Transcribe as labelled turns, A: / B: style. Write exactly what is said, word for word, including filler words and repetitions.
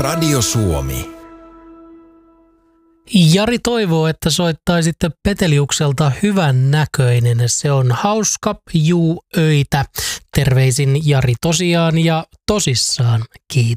A: Radio Suomi.
B: Jari toivoo, että soittaisitte Peteliukselta hyvän näköinen. Se on hauska juu öitä. Terveisin Jari tosiaan ja tosissaan. Kiitos.